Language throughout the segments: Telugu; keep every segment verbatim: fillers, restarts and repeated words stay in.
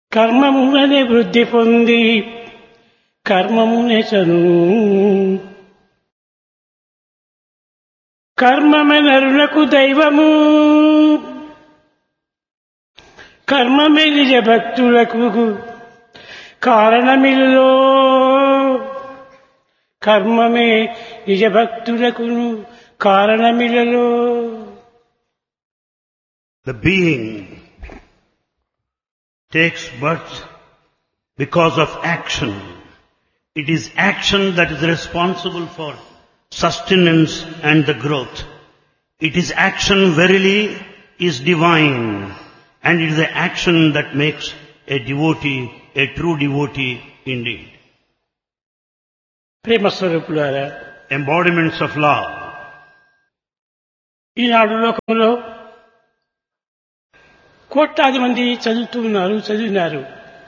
కర్మమునే వృద్ధి పొంది కర్మమునే చను కర్మమే నరులకు దైవము కర్మమే నిజ భక్తులకు కారణమిలో కర్మమే నిజ భక్తులకు కారణమిలలో. The being takes birth because of action. It is action that is responsible for sustenance and the growth. It is action verily is divine, and it is the action that makes a devotee a true devotee indeed. ప్రేమ స్వరూపులారా, Embodiments of love. ఈనాడు లోకంలో కోట్లాది మంది చదువుతున్నారు, చదివినారు.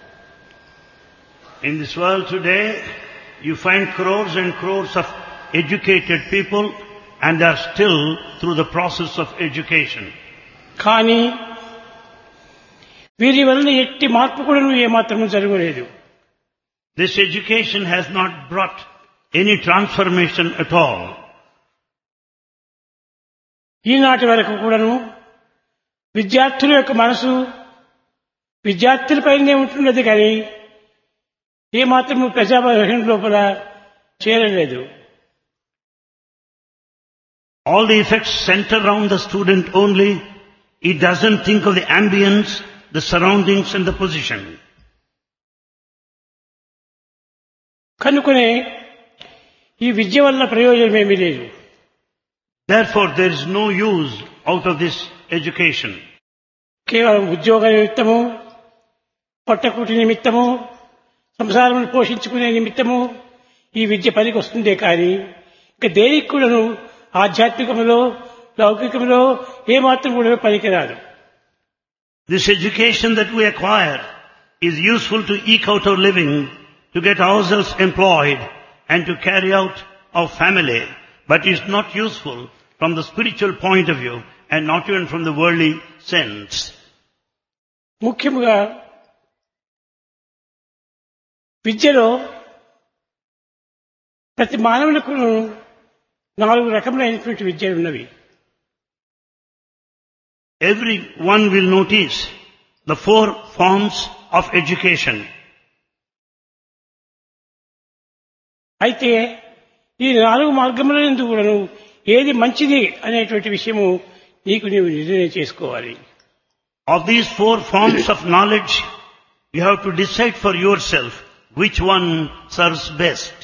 In this world today, you find crores and crores of educated people, and they are still through the process of education. కానీ వీరి వలన ఎట్టి మార్పు కూడా ఏమాత్రము జరగలేదు. This education has not brought any transformation at all. ఈనాటి వరకు కూడాను విద్యార్థుల యొక్క మనసు విద్యార్థులపైనే ఉంటున్నది కానీ ఏమాత్రము ప్రజాభవన లోపల చేరలేదు. All the effects center around the student only. It doesn't think of the ambience, the surroundings and the position. కనుకనే ఈ విద్య వల్ల ప్రయోజనం ఏమీ లేదు. Therefore, there is no use out of this education. కేవలం ఉద్యోగ నిమిత్తము, పట్టకుటి నిమిత్తము, సంసారం పోషించుకునే నిమిత్తము ఈ విద్య పనికి వస్తుందే కానీ ఇక దేనికి కూడాను ఆధ్యాత్మికంలో లౌకికంలో ఏమాత్రం కూడా పనికిరాదు. This education that we acquire is useful to eke out our living, to get ourselves employed and to carry out our family, but is not useful from the spiritual point of view and not even from the worldly sense. ముఖ్యంగా విద్యలో ప్రతి మానవులకు నాలుగు రకములైనటువంటి విద్యలు ఉన్నవి. Everyone will notice the four forms of education. అయితే ఈ నాలుగు మార్గములందు కూడాను ఏది మంచిది అనేటువంటి విషయము నీకు నీవు నిర్ణయం చేసుకోవాలి. Of these four forms of knowledge, you have to decide for yourself which one serves best.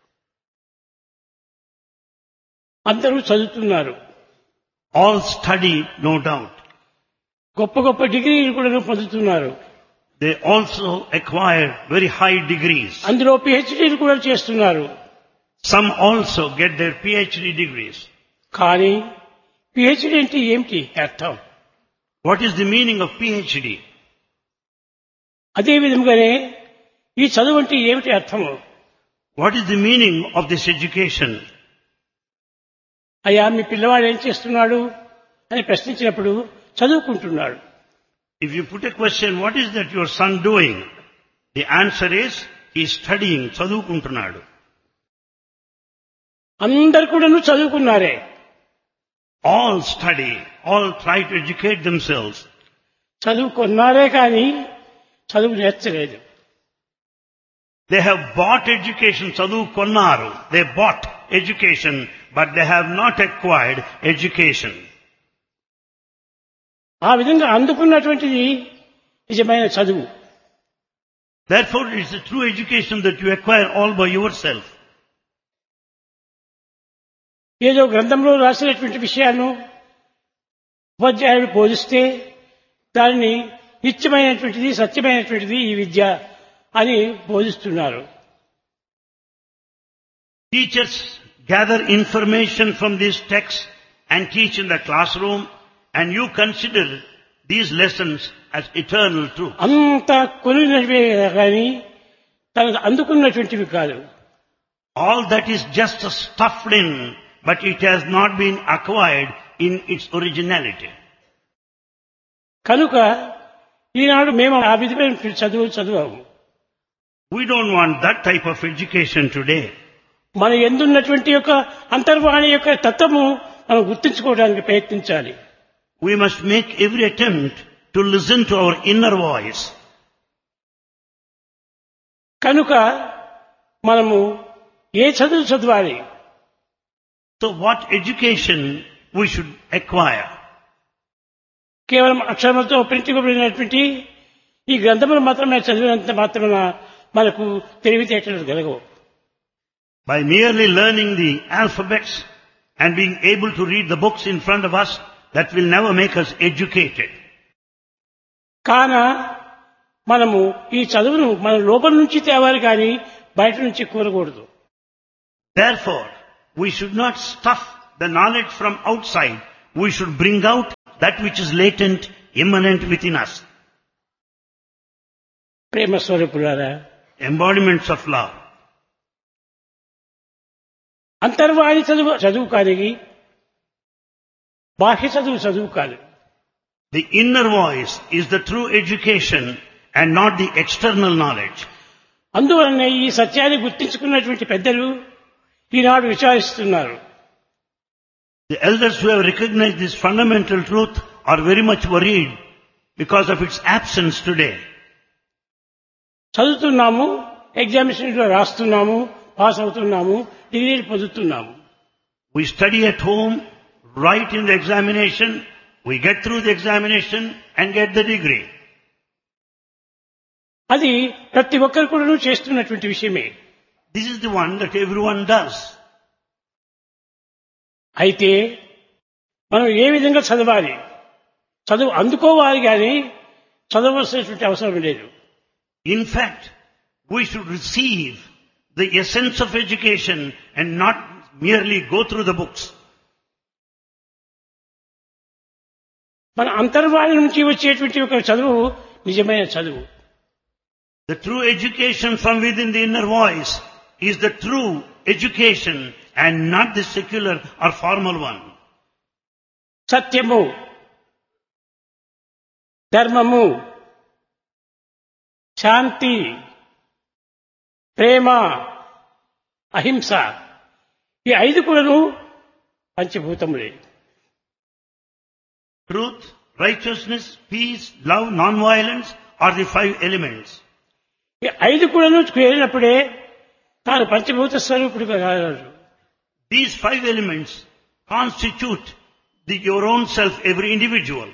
అందరూ చదువుతున్నారు, All study, no doubt. గొప్ప గొప్ప డిగ్రీలు కూడా పొందుతున్నారు, They also acquire very high degrees. అందులో పిహెచ్డీలు కూడా చేస్తున్నారు. Some also get their PhD degrees. కానీ పిహెచ్డీ అంటే ఏమిటి అర్థం? What is the meaning of PhD? అదే విధంగానే ఈ చదువు అంటే ఏమిటి అర్థము? What is the meaning of this education? అయ్యా మీ పిల్లవాడు ఏం చేస్తున్నాడు అని ప్రశ్నించినప్పుడు చదువుకుంటున్నాడు. If you put a question, what is that your son doing? The answer is, he is studying, చదువుకుంటున్నాడు. అందరు కూడా చదువుకున్నారే. All study, all try to educate themselves. చదువుకున్నారే కానీ చదువు నేర్చలేదు. They have bought education, చదువుకున్నారు. They bought education, but they have not acquired education. ఆ విధంగా అందుకున్నటువంటిది నిజమైన చదువు. Therefore, it is a true education that you acquire all by yourself. ఏదో గ్రంథంలో రాసినటువంటి విషయాలను ఉపాధ్యాయుడు బోధిస్తే దానిని నిత్యమైనటువంటిది, సత్యమైనటువంటిది ఈ విద్య అని బోధిస్తున్నారు. Teachers gather information from these texts and teach in the classroom, and you consider these lessons as eternal truth. అంత కొలినవే కానీ తనకు అందుకున్నటువంటివి కాదు. All that is just stuffed in, but it has not been acquired in its originality. కనుక ఈనాడు మేము ఆ విధమైన చదువు చదువాము. We don't want that type of education today. మన ఎందున్నటువంటి యొక్క అంతర్వాణి యొక్క తత్వము మనం గుర్తించుకోవడానికి ప్రయత్నించాలి. We must make every attempt to listen to our inner voice. కనుక మనము ఏ చదువు చదవాలి? So what education we should acquire? కేవలం అక్షరములతో ప్రింటించబడినటువంటి ఈ గ్రంథములు మాత్రమే చదివినంత మాత్రమే మనకు తెలివితేటలు కలగవు. By merely learning the alphabets and being able to read the books in front of us, that will never make us educated. కాన మనము ఈ చదువును మన లోపల నుంచి తేవాలి కానీ బయట నుంచి కూరకూడదు. Therefore, we should not stuff the knowledge from outside. We should bring out that which is latent, immanent within us. ప్రేమ స్వరూపులారా, Embodiments of love. అంతర్వాణి చదువు చదువు కానిది, బాహ్య చదువు చదువు కాదు. The inner voice is the true education and not the external knowledge. అందువలన ఈ సత్యాన్ని గుర్తించుకున్నటువంటి పెద్దలు ఈనాడు విచారిస్తున్నారు. The elders who have recognized this fundamental truth are very much worried because of its absence today. చదువుతున్నాము, ఎగ్జామినేషన్లో రాస్తున్నాము, పాస్ అవుతున్నాము, డిగ్రీలు పొందుతున్నాము. We study at home, write in the examination, we get through the examination and get the degree. అది ప్రతి ఒక్కరు కూడా చేస్తున్నటువంటి విషయమే. This is the one that everyone does. అయితే మనం ఏ విధంగా చదవాలి? చదువు అందుకోవాలి కానీ చదవలసినటువంటి అవసరం లేదు. In fact, we should receive the essence of education and not merely go through the books. మన అంతర్వాణి నుంచి వచ్చేటువంటి ఒక చదువు నిజమైన చదువు. The true education from within the inner voice is the true education and not the secular or formal one. సత్యము, ధర్మము, శాంతి, ప్రేమ, అహింస ఈ ఐదు కూడాను పంచభూతములే. Truth, righteousness, peace, love, non-violence are the five elements. ఈ ఐదు కూడాను చేరినప్పుడే తాను పంచభూత స్వరూపుడుగా కాగలరు. These five elements constitute the, your own self, every individual.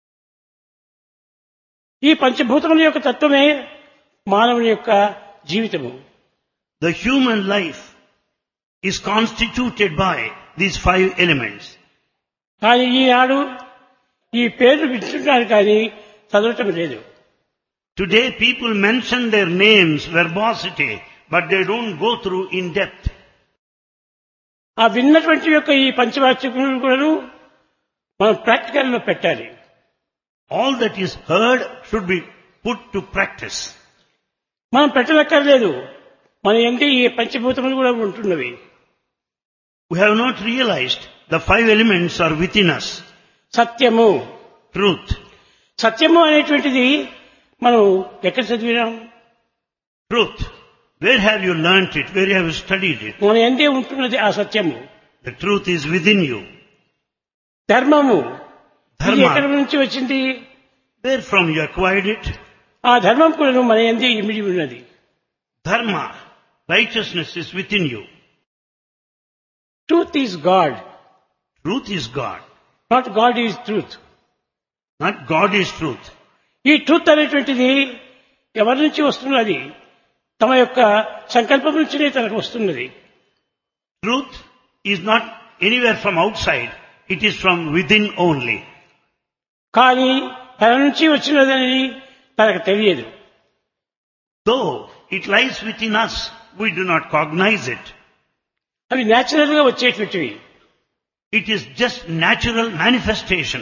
ఈ పంచభూతముల యొక్క తత్వమే మానవుని యొక్క జీవితము. The human life is constituted by these five elements. కానీ ఈనాడు ఈ పేర్లు వింటున్నారు కానీ చదవటం లేదు. Today people mention their names, verbosity, but they don't go through in depth. ఆ విన్నటువంటి యొక్క ఈ పంచవాక్యములను కూడాను మనం ప్రాక్టికల్ లో పెట్టాలి. All that is heard should be put to practice. మనం పెట్టనక్కర్లేదు, మన ఎందు ఈ పంచభూతములు కూడా ఉంటున్నవి. We have not realized the five elements are within us. సత్యము, Truth. సత్యము అనేటువంటిది మనం ఎక్కడ చదివినాం? Truth. Where have you learnt it? Where have you studied it? మన ఎందే ఉంటున్నది ఆ సత్యము. The truth is within you. ధర్మము, ఇది ఎక్కడి Dharma. నుంచి వచ్చింది? Where from you acquired it? ఆ ధర్మం కూడా మన ఎందే ఇమిడి ఉన్నది. Dharma. Righteousness is within you. Truth is God, Truth is God. Not God is truth. Not God is truth. ఈ ట్రూత్ అనేటువంటిది ఎవరి నుంచి వస్తున్నది? తమ యొక్క సంకల్పం నుంచినే తనకు వస్తున్నది. Truth is not anywhere from outside. It is from within only. కానీ తన నుంచి వచ్చినదని తనకు తెలియదు. Though it lies within us, we do not cognize it. అవి న్యాచురల్ గా వచ్చేటువంటివి. It is just natural manifestation.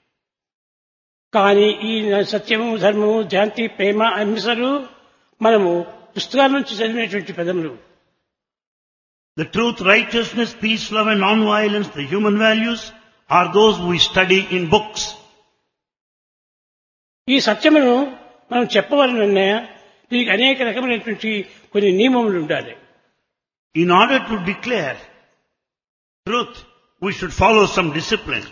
కానీ ఈ సత్యము, ధర్మము, శాంతి, ప్రేమ, అహింసలు మనము పుస్తకాల నుంచి చదివినటువంటి పదములు. The truth, righteousness, peace, love and non-violence, the human values, are those we study in books. ఈ సత్యమును మనం చెప్పవలనన్నా దీనికి అనేక రకమైనటువంటి కొన్ని నియమములు ఉండాలి. In order to declare truth, we should follow some discipline.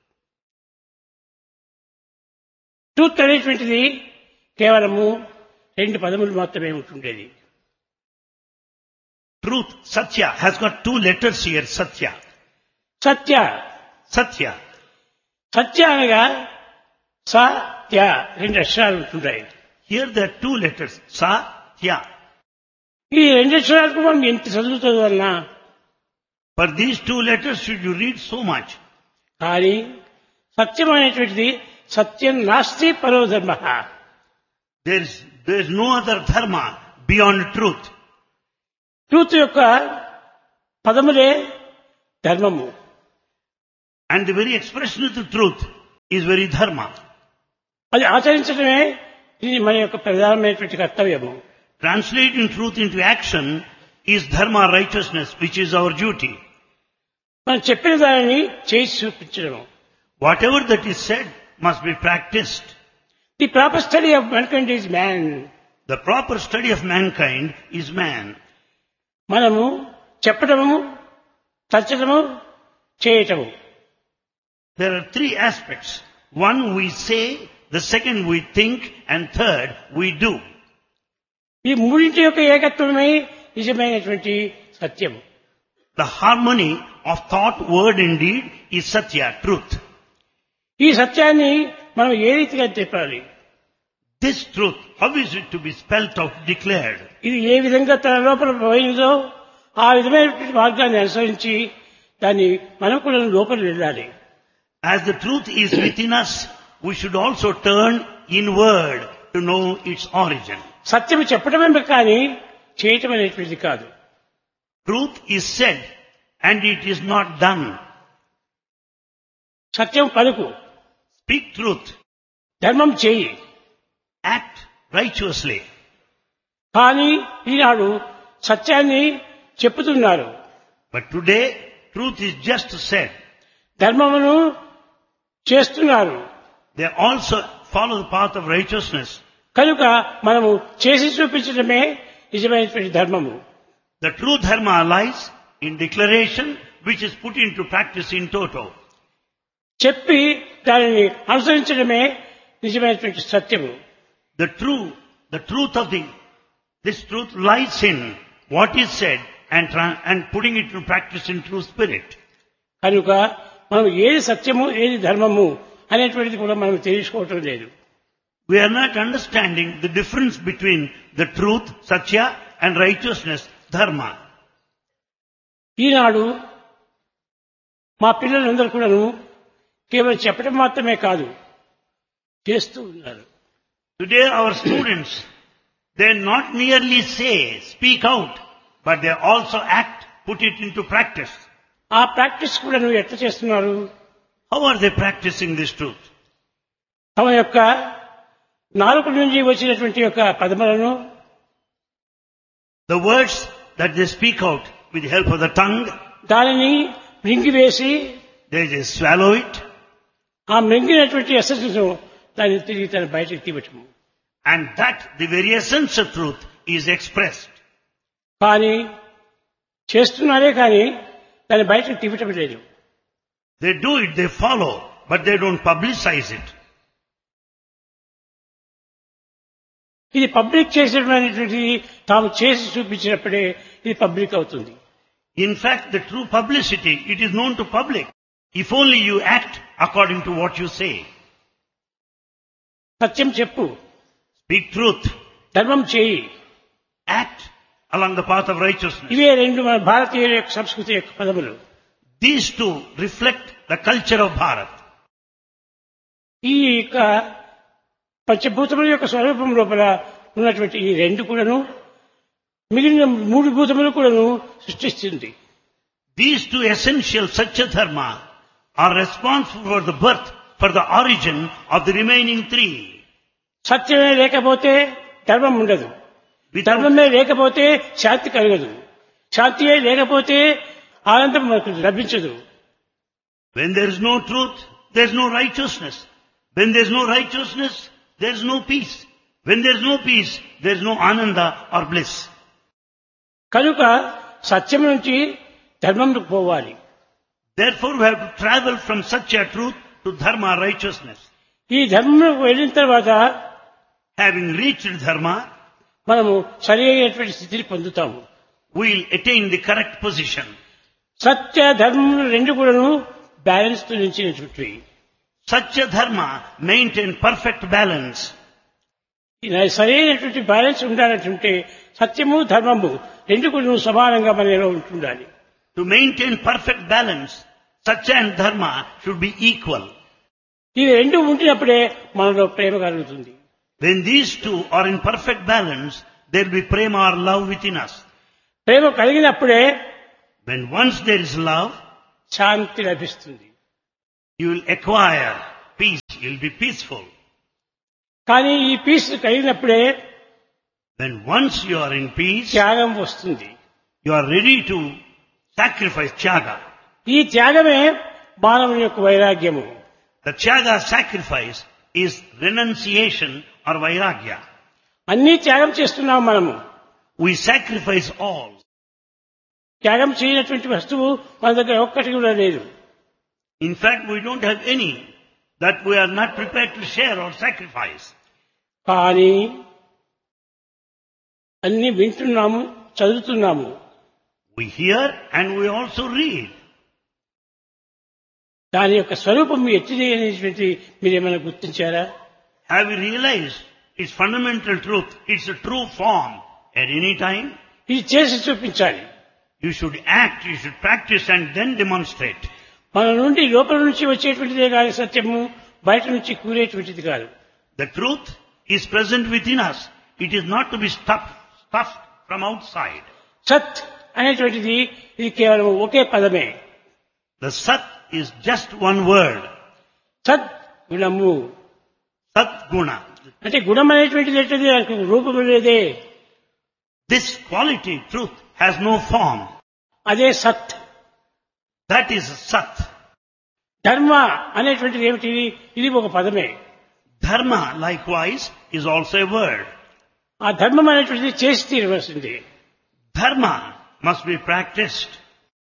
Truth అనేటువంటిది కేవలము రెండు పదములు మాత్రమే ఉంటుండేది. Truth, Satya, has got two letters here, Satya. Satya Satya. సత్య అనగా సత్య రెండు అక్షరాలు ఉంటుంటాయి. Here there are two letters, Satya. ఈ రెండు అక్షరాలకు మనం ఎంత చదువుతుంది వలన For these two letters should you read so much. కానీ సత్యం అనేటువంటిది సత్యం నాస్తి పరో ధర్మ. There is, there is no other dharma beyond truth. Truth యొక్క పదములే ధర్మము. And the very expression of the truth is very dharma. అది ఆచరించడమే ఇది మన యొక్క ప్రధానమైనటువంటి కర్తవ్యము. Translating truth into action is dharma, righteousness, which is our duty. మనం చెప్పిన దానిని చేసి చూపించడము. Whatever that is said must be practiced. The proper study of mankind is man. The proper study of mankind is man. మనము చెప్పడము, తచ్చడము, చేయటము. There are three aspects. One we say, the second we think, and third we do. ఈ మూడింటి యొక్క ఏకత్వమే నిజమైనటువంటి సత్యం. The harmony of thought, word and deed is Satya, truth. ఈ సత్యాన్ని మనం ఏ రీతిగా చెప్పాలి? This truth, how is it to be spelt out, declared? ఇది ఏ విధంగా తన లోపల పోయిందో ఆ విధమైనటువంటి మార్గాన్ని అనుసరించి దాన్ని మనం కూడా లోపల వెళ్ళాలి. As the truth is within us, we should also turn inward to know its origin. సత్యం చెప్పడమే కానీ చేయటం అనేటువంటిది కాదు. Truth is said and it is not done. సత్యం పలుకు, Speak truth, ధర్మం చేయి. act righteously. కానీ ఈనాడు సత్యాన్ని చెప్పుతున్నారు, But today, truth is just said. ధర్మమును చేస్తున్నారు. They also follow the path of righteousness. కనుక మనము చేసి చూపించడమే నిజమైనటువంటి ధర్మము. The true dharma lies in declaration, which is put into practice in toto. చెప్పి దానిని అనుసరించడమే నిజమైనటువంటి సత్యము. The true, the truth of the, this truth lies in what is said and, tra- and putting it into practice in true spirit. కనుక మనం ఏది సత్యము ఏది ధర్మము అనేటువంటిది కూడా మనం తెలుసుకోవటం లేదు. We are not understanding the difference between the truth, satya, and righteousness, dharma. ఈనాడు మా పిల్లలందరూ కూడాను కేవలం చెప్పడం మాత్రమే కాదు, చేస్తూ ఉన్నారు. Today our students, they not merely say, speak out, but they also act, put it into practice. ఆ ప్రాక్టీస్ కూడా నువ్వు ఎట్లా చేస్తున్నారు? How are they practicing this truth? తమ యొక్క నాలుక నుంచి వచ్చినటువంటి యొక్క పదములను, The words that they speak out with the help of the tongue, దానిని మృంగివేసి they just swallow it, ఆ మృంగినటువంటి ఎసెన్స్ దాన్ని తిరిగి తన బయటకు తీయటము. and that, the very essence of truth, is expressed. కానీ చేస్తున్నారే కానీ దాన్ని బయటకు తీయటం లేదు. They do it, they follow, but they don't publicize it. ఇది పబ్లిక్ చేసేటువంటిది తాము చేసి చూపించినప్పుడే ఇది పబ్లిక్ అవుతుంది. In fact, the true publicity, it is known to public. If only you act according to what you say. సత్యం చెప్పు, Speak truth, ధర్మం చేయి. act along the path of righteousness. ఇవే రెండు మన భారతీయుల యొక్క సంస్కృతి యొక్క పదములు. These two reflect the culture of Bharat. ఈ యొక్క పంచభూతముల యొక్క స్వరూపం లోపల ఉన్నటువంటి ఈ రెండు కూడాను మిగిలిన మూడు భూతములు కూడాను సృష్టిస్తుంది. These two essential Satya Dharma are responsible for the birth, for the origin of the remaining three. సత్యమే లేకపోతే ధర్మం ఉండదు, Without, ధర్మమే లేకపోతే శాంతి కలగదు, శాంతియే లేకపోతే ఆనందం మనకు లభించదు. when there is no truth, there is no righteousness. When there is no righteousness, there is no peace. When there is no peace, there is no ananda or bliss. కనుక సత్యం నుంచి ధర్మంకు పోవాలి. Therefore we have to travel from Satya, truth, to Dharma, righteousness. ఈ ధర్మంలోకి వెళ్ళిన తర్వాత Having reached Dharma, మనము సరి అయినటువంటి స్థితిని పొందుతాము. we will attain the correct position. సత్య ధర్మములు రెండు కూడాను బ్యాలెన్స్ తో నిలిచినటువంటి Satya Dharma maintain perfect balance. సరైనటువంటి బ్యాలెన్స్ ఉండాలంటే సత్యము ధర్మము రెండు కూడాను సమానంగా మనలో ఉంటుండాలి. To maintain perfect balance, Satya and Dharma should be equal. ఇవి రెండు ఉంటున్నప్పుడే మనలో ప్రేమ కలుగుతుంది. When these two are in perfect balance, there will be prema or love within us. Prema కలిగినప్పుడే When once there is love, శాంతి లభిస్తుంది. you will acquire peace, you will be peaceful. కానీ ఈ piece కలిగినప్పుడే When once you are in peace, త్యాగం వస్తుంది. you are ready to sacrifice tyaga. ఈ త్యాగమే మానవుని యొక్క వైరాగ్యము. The tyaga sacrifice is renunciation or vairagya. అన్నీ త్యాగం చేస్తున్నాం మనము. We sacrifice all. త్యాగం చేయనటువంటి వస్తువు మన దగ్గర ఒక్కటి కూడా లేదు. In fact, we don't have any that we are not prepared to share or sacrifice. కానీ అన్ని వింటున్నాము, చదువుతున్నాము. We hear and we also read. దాని యొక్క స్వరూపం ఎట్టిది అనేటువంటి మీరేమైనా గుర్తించారా? Have you realized its fundamental truth? It's a true form. At any time, ఇది చేసి చూపించాలి. you should act, you should practice and then demonstrate. మన నుండి లోపల నుంచి వచ్చేటువంటిదే కాదు సత్యము, బయట నుంచి కూరేటువంటిది కాదు. The truth is present within us. It is not to be stuffed, stuffed from outside. సత్ అనేటువంటిది ఇది కేవలం ఒకే పదమే. The Sat is just one word. సత్ గుణము Sat Guna. అంటే గుణం అనేటువంటిది ఏంటది? దానికి రూపము లేదే. This quality, truth, has no form. అదే సత్. That is Sat. ధర్మ అనేటువంటిది ఏమిటి? ఇది ఒక పదమే. Dharma, likewise, is also a word. ఆ ధర్మం అనేటువంటిది చేసి తీరవలసింది. Dharma must be practiced.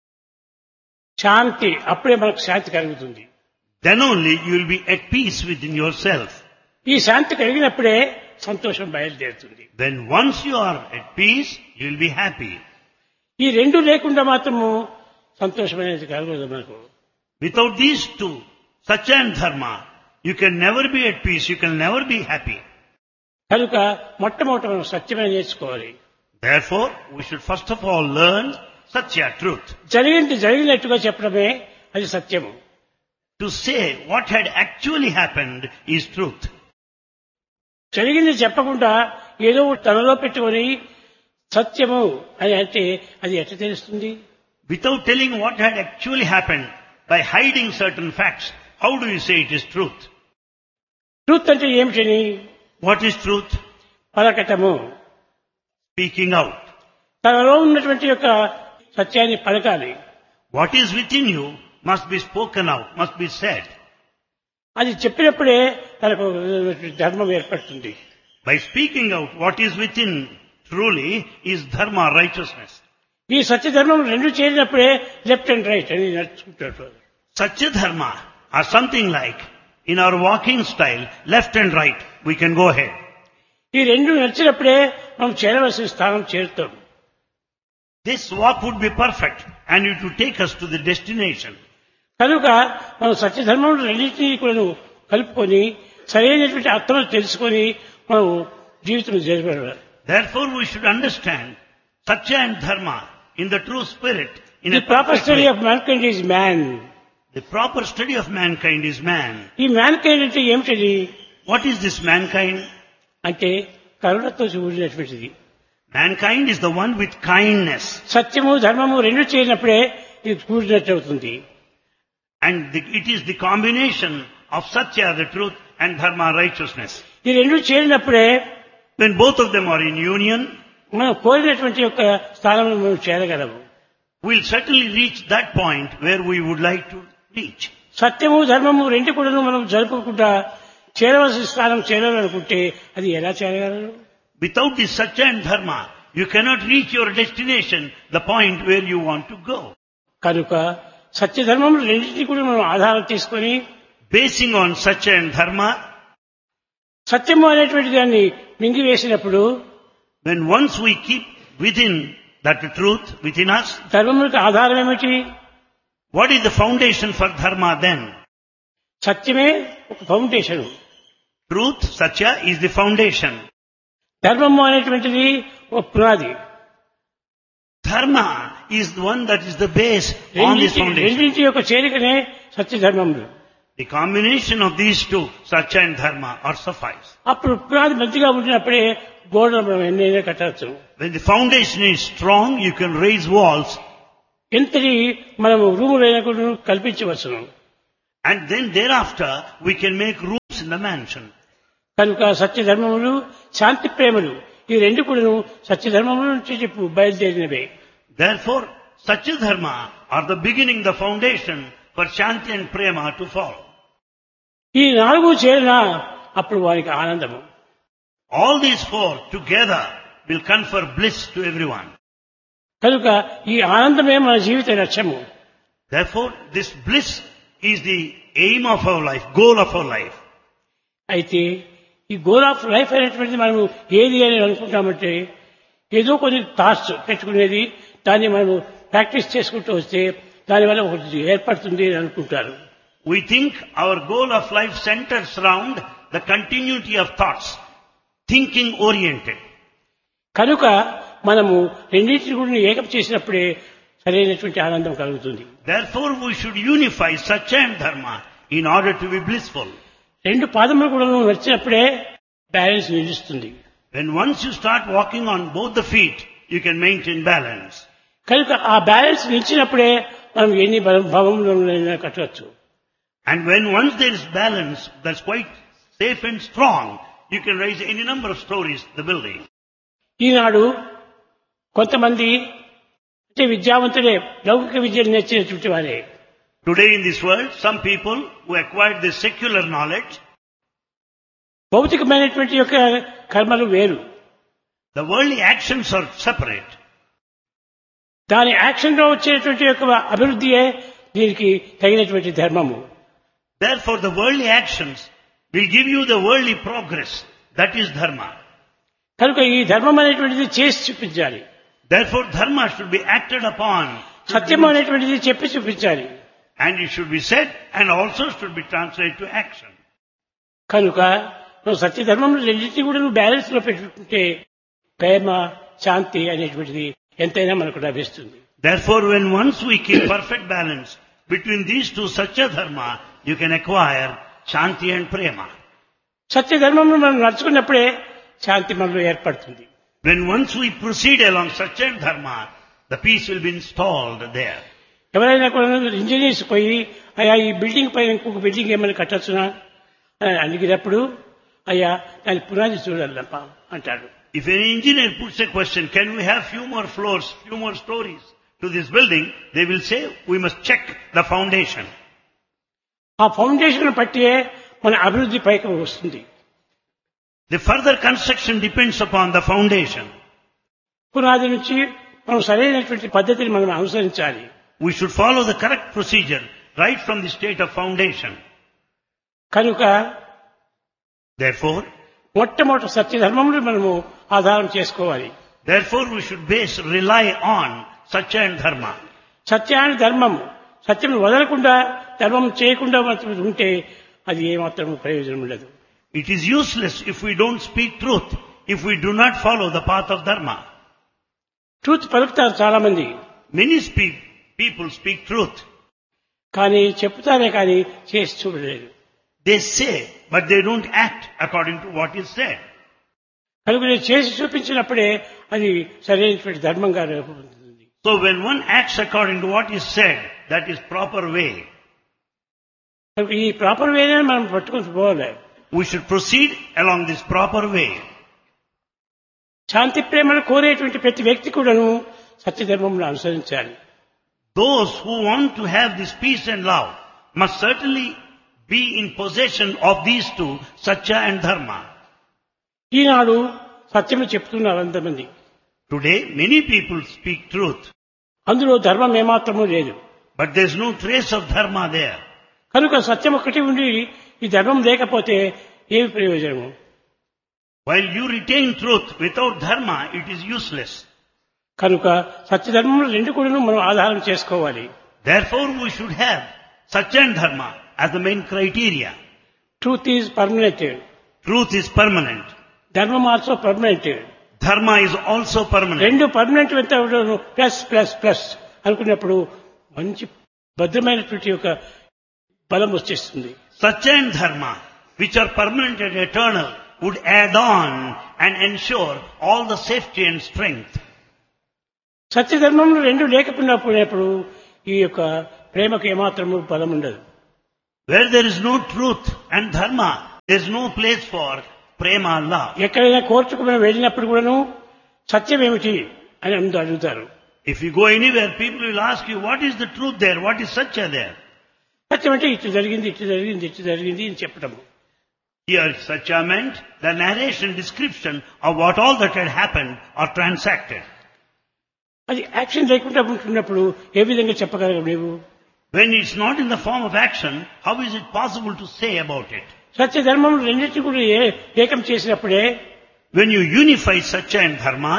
శాంతి, అప్పుడే మనకు శాంతి కలుగుతుంది. Then only you will be at peace within yourself. ఈ శాంతి కలిగినప్పుడే సంతోషం బయలుదేరుతుంది. When once you are at peace, you will be happy. ఈ రెండు లేకుండా మాత్రము సంతోషం అనేది కలగదు మనకు. Without these two, Satya and Dharma, you can never be at peace, you can never be happy. కనుక మొట్టమొదట మనం సత్యమే నేర్చుకోవాలి. Therefore, we should first of all learn Satya, truth. జరిగింది జరిగినట్టుగా చెప్పడమే అది సత్యము. To say what had actually happened is truth. జరిగింది చెప్పకుండా ఏదో తనలో పెట్టుకొని సత్యము అని అంటే అది ఎట్లా తెలుస్తుంది? Without telling what had actually happened, by hiding certain facts, how do you say it is truth? Truth అంటే ఏమిటని? What is truth? పలకటము. Speaking out. తనలో ఉన్నటువంటి యొక్క సత్యాన్ని పలకాలి. What is within you must be spoken out, must be said. అది చెప్పినప్పుడే తనకు ధర్మం ఏర్పడుతుంది. By speaking out what is within truly is dharma, righteousness. ఈ సత్య ధర్మం రెండు చేరినప్పుడే లెఫ్ట్ అండ్ రైట్ అని నడుచుకుంటారు. Satya dharma are something like, in our walking style, left and right, we can go ahead. ఈ రెండు నడిచినప్పుడే మనం చేరవలసిన స్థానం చేరుతాం. This walk would be perfect and it would take us to the destination. కనుక మనం సత్యధర్మం రెండింటినీ కూడా కలుపుకొని సరైనటువంటి అర్థం తెలుసుకొని మనం జీవితం జరిపాలి. Therefore we should understand Satya and Dharma in the true spirit. In The a proper perfect study way. of mankind is man. The proper study of mankind is man. ఈ mankind అంటే ఏమిటది? What is this mankind? అంటే కరుణతో కూడినటువంటిది. Mankind is the one with kindness. సత్యము ధర్మము రెండు చేరినప్పుడే ఇది కూడినట్టు అవుతుంది. And the, it is the combination of Satya, the truth, and Dharma, righteousness. ఈ రెండు చేరినప్పుడే When both of them are in union, మనం కోరినటువంటి యొక్క స్థానంలో మనం చేరగలము. we'll certainly reach that point where we would like to reach. సత్యము ధర్మము రెండు కూడా మనం జరుపుకుంటా చేరవలసిన స్థానం చేరాలనుకుంటే అది ఎలా చేరగలరు? Without this Satya and Dharma, you cannot reach your destination, the point where you want to go. కనుక సత్యధర్మములు రెండింటినీ కూడా మనం ఆధారం తీసుకొని Basing on Satya and Dharma, సత్యము అనేటువంటి దాన్ని మింగివేసినప్పుడు when once we keep within that truth within us, ధర్మములకు ఆధారం ఏమిటి? what is the foundation for Dharma then? సత్యమే ఒక foundation. Truth, Satya, is the foundation. ధర్మము అనేటువంటిది ఒక పునాది. Dharma is the one that is the base on this రెండింటి foundation. రెండింటి యొక్క చేరికనే సత్యధర్మములు. The combination of these two, Satya and Dharma, are suffice. అప్పుడు పునాది మంచిగా ఉంటున్నప్పుడే గోడలు మనం ఎన్నైనా కట్టవచ్చు. When the foundation is strong, you can raise walls, ఎంతటి మనము రూములైనా కూడా కల్పించవచ్చును. and then thereafter we can make rooms in the mansion. కనుక సత్యధర్మములు శాంతి ప్రేమలు ఈ రెండు కూడా సత్యధర్మముల నుంచి చెప్పు బయలుదేరినవే. Therefore, Satya Dharma are the beginning, the foundation for Shanti and Prema to follow. ఈ నాలుగు చేరినా అప్పుడు వారికి ఆనందము. All these four together will confer bliss to everyone. కనుక ఈ ఆనందమే మన జీవిత లక్ష్యము. Therefore, this bliss is the aim of our life, goal of our life. అయితే ఈ గోల్ ఆఫ్ లైఫ్ అనేటువంటిది మనము ఏది అని అనుకుంటామంటే ఏదో కొన్ని థాట్స్ పెట్టుకునేది, దాన్ని మనము ప్రాక్టీస్ చేసుకుంటూ వస్తే దానివల్ల ఒకటి ఏర్పడుతుంది అని అనుకుంటారు. We think our goal of life centers around the continuity of thoughts, thinking oriented. కనుక మనము రెండింటిని కూడా ఏకం చేసినప్పుడే సరైనటువంటి ఆనందం కలుగుతుంది. Therefore, we should unify Satya and Dharma in order to be blissful. రెండు పాదములు కూడా నడిచినప్పుడే బ్యాలెన్స్ నిలుస్తుంది. When once you start walking on both the feet, you can maintain balance. కనుక ఆ బ్యాలెన్స్ నిలిచినప్పుడే మనం ఎన్ని భవములైనా కట్టవచ్చు. And when once there is balance, that's quite safe and strong, you can raise any number of stories, the building. ఈనాడు కొంతమంది అంటే విద్యావంతులే లౌకిక విద్యను నేర్చినటువంటి వారే. Today in this world, some people who acquired this secular knowledge, భౌతికమైనటువంటి యొక్క కర్మలు వేరు, the worldly actions are separate. దాని యాక్షన్ లో వచ్చేటువంటి యొక్క అభివృద్ధియే దీనికి తగినటువంటి ధర్మము. Therefore, the worldly actions will give you the worldly progress. That is dharma. కనుక ఈ ధర్మం అనేటువంటిది చేసి చూపించాలి. Therefore, dharma should be acted upon. సత్యం అనేటువంటిది చెప్పి చూపించాలి. And it should be said and also should be translated to action. కనుక నువ్వు సత్య ధర్మంలో రెండింటినీ కూడా నువ్వు బ్యాలెన్స్ లో పెట్టుకుంటే ప్రేమ శాంతి అనేటువంటిది ఎంతైనా మనకు లభిస్తుంది. Therefore, when once we keep perfect balance between these two Satya Dharma, you can acquire Shanti and Prema. సత్య ధర్మంలో మనం నడుచుకున్నప్పుడే శాంతి మనలో ఏర్పడుతుంది. When once we proceed along Satya and Dharma, the peace will be installed there. ఎవరైనా కూడా ఇంజనీర్స్ పోయి అయ్యా ఈ బిల్డింగ్ పైన ఇంకొక బిల్డింగ్ ఏమైనా కట్టొచ్చునా అని అడిగినప్పుడు అయ్యా దాని పునాది చూడాలప్ప అంటాడు. If an engineer puts a question, can we have few more floors, few more stories to this building, they will say, we must check the foundation. ఆ ఫౌండేషన్ బట్టియే మన అభివృద్ధి పైకి వస్తుంది. The further construction depends upon the foundation. పునాది నుంచి మనం సరైనటువంటి పద్ధతిని మనం అనుసరించాలి. We should follow the correct procedure right from the state of foundation. కనుక Therefore, మొట్టమొదటి సత్య ధర్మములు మనము ఆధారం చేసుకోవాలి. therefore we should base, rely on Satya and Dharma. సత్యాన్ని ధర్మము సత్యం వదలకుండా ధర్మం చేయకుండా మాత్రం ఉంటే అది ఏమాత్రం ప్రయోజనం ఉండదు. It is useless if we don't speak truth, if we do not follow the path of Dharma. Truth పలుకుతారు చాలా మంది, Many speak, people speak truth. కానీ చెప్తారే కానీ చేసి చూడలేదు. They say, but they don't act according to what is said. కనుక నేను చేసి చూపించినప్పుడే అది సరైనటువంటి ధర్మంగా రూపొందుతుంది. So when one acts according to what is said, that is proper way. కనుక ఈ ప్రాపర్ వేనే మనం పట్టుకొని పోవాలి. We should proceed along this proper way. శాంతి ప్రేమను కోరేటువంటి ప్రతి వ్యక్తి కూడాను సత్యధర్మంలో అనుసరించాలి. Those who want to have this peace and love must certainly be in possession of these two, Satya and Dharma. ఈనాడు సత్యము చెప్తున్నారు అంతమంది. Today, many people speak truth, అందులో ధర్మం ఏమాత్రమూ లేదు. but there's no trace of Dharma there. కనుక సత్యం ఒకటి ఉండి ఈ ధర్మం లేకపోతే ఏమి ప్రయోజనము? While you retain truth without Dharma, it is useless. కనుక సత్యధర్మములు రెండు కూడా మనం ఆధారం చేసుకోవాలి. Therefore, we should have Satya and Dharma as the main criteria. Truth is permanent, Truth is permanent. ధర్మం also permanent. Dharma is also permanent. రెండు పర్మనెంట్ ఎంత ప్లస్ ప్లస్ ప్లస్ అనుకున్నప్పుడు మంచి భద్రమైనటువంటి ఒక బలం వచ్చేస్తుంది. Satya and Dharma, which are permanent and eternal, would add on and ensure all the safety and strength. సత్యధర్మములు రెండు లేకపోయినప్పుడు ఈ యొక్క ప్రేమకు ఏమాత్రము బలం ఉండదు. Where there is no truth and Dharma, there is no place for prema, love. ఎక్కడైనా కోర్టుకు మనం వెళ్ళినప్పుడు కూడాను సత్యం ఏమిటి అని అందరూ అడుగుతారు. If you go anywhere, people will ask you, what is the truth there? What is Satya there? సత్యం అంటే ఇటు జరిగింది ఇటు జరిగింది ఇటు జరిగింది అని చెప్పటము. Here, Satya meant the narration, description of what all that had happened or transacted. అది యాక్షన్ లేకుండా ఉంటున్నప్పుడు ఏ విధంగా చెప్పగలవు నీవు? When it's not in the form of action, how is it possible to say about it? సత్యధర్మములు రెండింటినీ కూడా ఏ- ఏకం చేసినప్పుడే When you unify Satya and Dharma,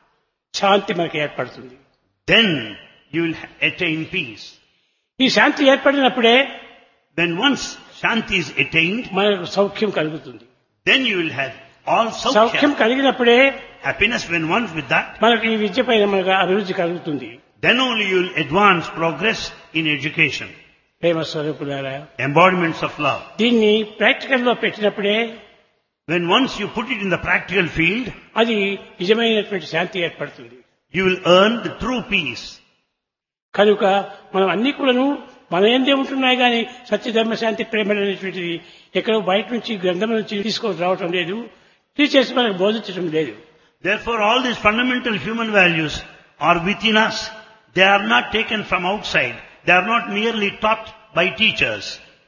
శాంతి మనకు ఏర్పడుతుంది. then you will attain peace. ఈ శాంతి ఏర్పడినప్పుడే When once Shanti is attained, మనకు సౌఖ్యం కలుగుతుంది. then you will have all Soukhyam Saukya, కలిగినప్పుడే happiness. When once with that, మనకు ఈ విద్య పైన మనకు అభివృద్ధి కలుగుతుంది. then only you will advance, progress in education. ప్రేమ స్వరూపులారా, Embodiments of love. దీన్ని ప్రాక్టికల్ లో పెట్టినప్పుడే When once you put it in the practical field, అది నిజమైనటువంటి శాంతి ఏర్పడుతుంది. you will earn the true peace. కనుక మనం అన్ని కూడాను మన ఏందే ఉంటున్నాయి కానీ సత్యధర్మ శాంతి ప్రేమ అనేటువంటిది ఎక్కడో బయట నుంచి గ్రంథం నుంచి తీసుకొని రావటం లేదు, టీచర్స్ మనకు బోధించడం లేదు. Therefore, all these fundamental human values are within us. They are not taken from outside. They are not merely taught by teachers.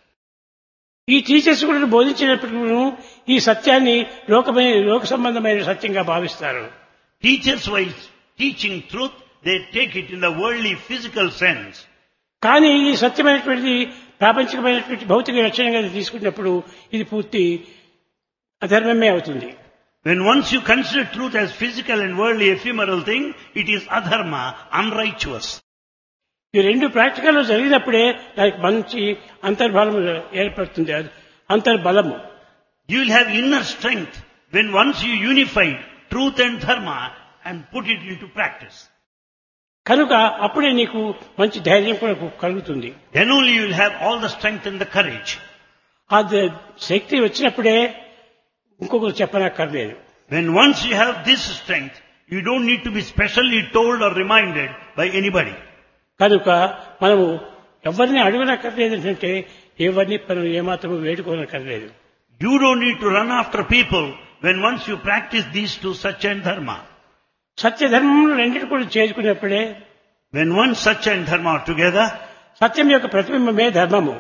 ఈ టీచర్స్ కూడా బోధించినప్పుడు ఈ సత్యాన్ని లోకమైన లోక సంబంధమైన సత్యంగా భావిస్తారు. Teachers, while teaching truth, they take it in the worldly, physical sense. కానీ ఈ సత్యమైనటువంటిది ప్రాపంచికమైనటువంటి భౌతిక లక్షణంగా తీసుకున్నప్పుడు ఇది పూర్తి అధర్మమే అవుతుంది. When once you consider truth as physical and worldly, ephemeral thing, it is adharma, unrighteous. ఈ రెండు ప్రాక్టికల్ లో జరిగినప్పుడే దానికి మంచి అంతర్బలం ఏర్పడుతుంది. అంతర్బలము. You will have inner strength when once you unify truth and dharma and put it into practice. కనుక అప్పుడే నీకు మంచి ధైర్యం కూడా కలుగుతుంది. Then only you will have all the strength and the courage. ఆ ద- శక్తి వచ్చినప్పుడే ఇంకొకరు చెప్పనక్కర్లేదు. When once you have this strength, you don't need to be specially told or reminded by anybody. కనుక మనము ఎవరిని అడగనక్కర్లేదు అంటే ఎవరిని మనం ఏమాత్రం వేడుకోనక్కర్లేదు. You don't need to run after people when once you practice these two, Satya and Dharma. సత్యధర్మములు రెండింటి కూడా చేసుకున్నప్పుడే When once Satya and Dharma are together, సత్యం యొక్క ప్రతిబింబమే ధర్మము.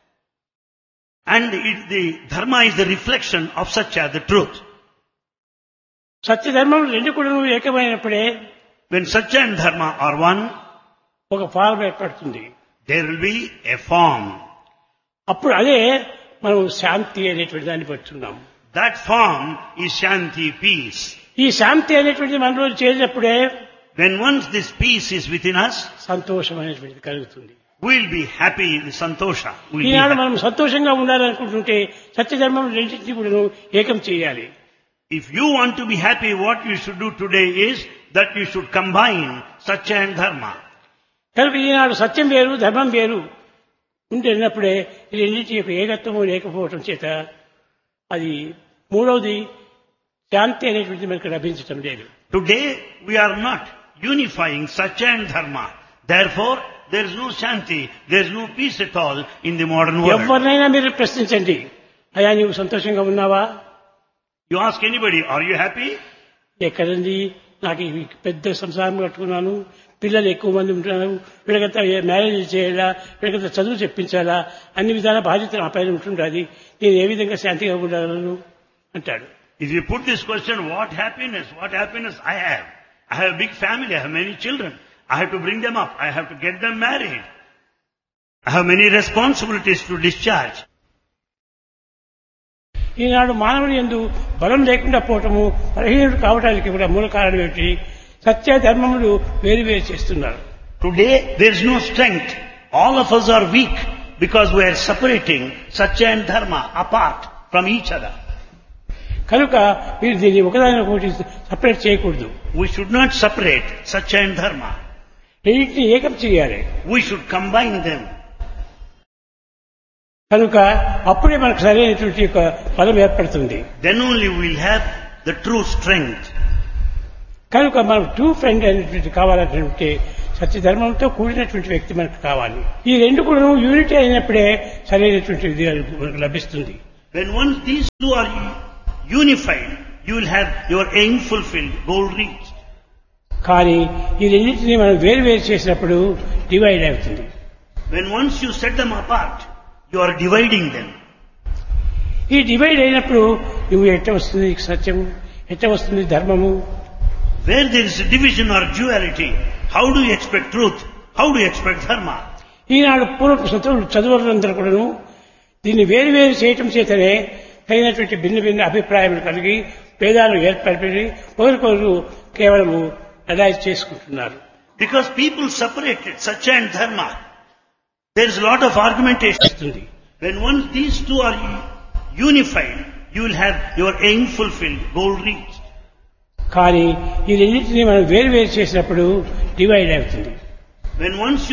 and it, the Dharma is the reflection of Satya, the truth. సత్యధర్మములు రెండు కూడా ఏకమైనప్పుడే When Satya and Dharma are one, ఒక ఫారం ఏర్పడుతుంది. there will be a form. అప్పుడు అదే మనం శాంతి అనేటువంటి దాన్ని పడుతున్నాం. That form is Shanti, peace. ఈ శాంతి అనేటువంటిది మనలో చేరినప్పుడే When once this peace is within us, సంతోషం అనేటువంటిది కలుగుతుంది. we will be happy, the santosha. We'll be Eenadu happy. మనం సంతోషంగా ఉండాలనుకుంటుంటే సత్యధర్మం రెండింటినీ కూడా ఏకం చేయాలి. If you want to be happy, what you should do today is that you should combine Satya and Dharma. కనుక ఈనాడు సత్యం వేరు ధర్మం వేరు ఉంటున్నప్పుడే ఈ రెండింటి యొక్క ఏకత్వము లేకపోవటం చేత అది మూడవది శాంతి అనేటువంటిది మనకు లభించటం లేదు. Today, we are not unifying Satya and Dharma. Therefore, there is no Shanti, there is no peace at all in the modern world. ఎవరినైనా మీరు ప్రశ్నించండి, అయ్యా నీవు సంతోషంగా ఉన్నావా? You ask anybody, are you happy? ఎక్కడండి నాకు ఈ పెద్ద సంసారం కట్టుకున్నాను, పిల్లలు ఎక్కువ మంది ఉంటున్నారు, వీళ్ళకంతా మ్యారేజ్ చేయాలా, వీళ్ళకంతా చదువు చెప్పించాలా, అన్ని విధాల బాధ్యత నా పైన ఉంటుండాలి, నేను ఏ విధంగా శాంతిగా ఉండగలను అంటాడు. If you put this question, what happiness, what happiness I have? I have a big family, I have many children. I have to bring them up, I have to get them married. I have many responsibilities to discharge. ఈనాడు మానవుని యందు బలం లేకుండా పోవటము, బలహీనుడు కావడానికి కూడా మూల కారణం ఏమిటి? సత్య ధర్మములు వేరు వేరు చేస్తున్నారు. Today there is no strength. All of us are weak because we are separating Satya and Dharma apart from each other. కనుక మీరు దీన్ని ఒకదానికొకటి సపరేట్ చేయకూడదు. We should not separate Satya and Dharma. రెండింటిని ఏకం చేయాలి. We should combine them. కనుక అప్పుడే మనకు సరైనటువంటి ఒక ఫలం ఏర్పడుతుంది. Then only we will have the true strength. కనుక మనం ట్రూ ఫ్రెండ్ అనేటువంటి కావాలంటే సత్యధర్మంతో కూడినటువంటి వ్యక్తి మనకు కావాలి. ఈ రెండు కూడా యూనిటీ అయినప్పుడే సరైనటువంటి ఇది మనకు లభిస్తుంది. When once these two are unified, you will have your aim fulfilled, goal reached. కానీ ఈ రెండింటిని మనం వేరు వేరు చేసినప్పుడు డివైడ్ అవుతుంది. When once you set them apart, you are dividing them. ఈ డివైడ్ అయినప్పుడు నువ్వు ఎట్ట వస్తుంది సత్యము, ఎట్ట వస్తుంది ధర్మము? Where there is a division or duality, how do you expect truth? How do you expect dharma? ఈనాడు పూర్వపు చదువు చదువులందరూ కూడాను దీన్ని వేరు వేరు చేయటం చేతనే తగినటువంటి భిన్న భిన్న అభిప్రాయాలు కలిగి భేదాలు ఏర్పడి ఒకరికొకరు కేవలము అలైజ్ చేసుకుంటున్నారు. Because people separated Satya and Dharma, there is a lot of argumentation. When once these two are unified, you will have your aim fulfilled, goal reached. కానీ ఈ రెండింటిని మనం వేరు వేరు చేసినప్పుడు డివైడ్ అవుతుంది. When once you